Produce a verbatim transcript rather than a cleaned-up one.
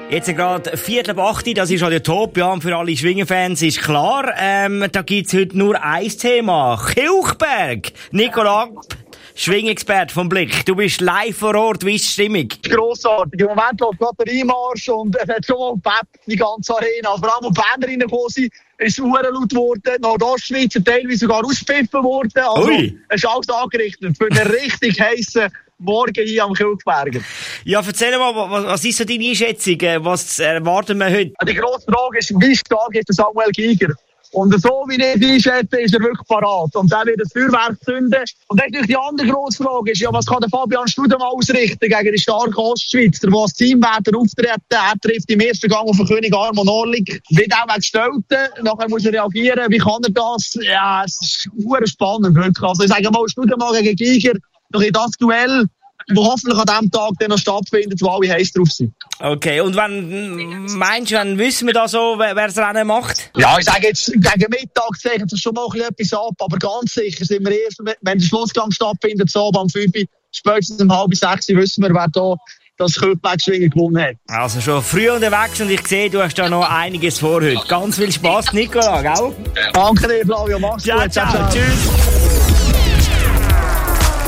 Jetzt gerade Viertel ab acht, das ist Radio Top, ja, und für alle Schwingenfans ist klar, ähm, da gibt's heute nur ein Thema. Kilchberg! Nicola, Schwingexperte vom Blick, du bist live vor Ort, wie ist die Stimmung? Grossartig. Im Moment läuft gerade der Einmarsch und es hat schon mal gebebt, die ganze Arena. Vor allem, als die Bänder reingekommen sind, ist es verdammt laut geworden. Nordostschweizer teilweise sogar auspfiffen worden. Also, Ui. es ist alles angerichtet für einen richtig heissen Morgen hier am Kilchberg. Ja, erzähl mal, was, was ist so deine Einschätzung? Was erwarten wir heute? Die grosse Frage ist, wie stark ist der Samuel Giger? Und so wie ich ihn einschätze, ist er wirklich parat. Und er wird das Feuerwerk zünden. Und dann natürlich die andere grosse Frage ist, ja, was kann der Fabian Studemann ausrichten gegen die starken Ostschweizer, die als Teamwärter auftreten? Er trifft im ersten Gang auf den König Armon Orlik, wird auch weggestellt. Nachher muss er reagieren. Wie kann er das? Ja, es ist sehr spannend, wirklich. Also ich sage mal, Studemann gegen Giger, noch in das Duell, das hoffentlich an diesem Tag dann noch stattfindet, wo alle heiß drauf sind. Okay, und wann, meinst du, wann wissen wir da so, wer, wer das Rennen macht? Ja, ich sage jetzt, gegen Mittag zeichnet sich schon mal etwas ab, aber ganz sicher sind wir erst, wenn der Schlussgang stattfindet, so am fünf, spätestens um halb sechs, wissen wir, wer da das Kilchberg-Schwingen gewonnen hat. Also schon früh unterwegs und ich sehe, du hast da noch einiges vor heute. Ganz viel Spass, Nicola, gell? Danke dir, Flavio, mach's Ciao, gut. ciao, ciao. Tschüss.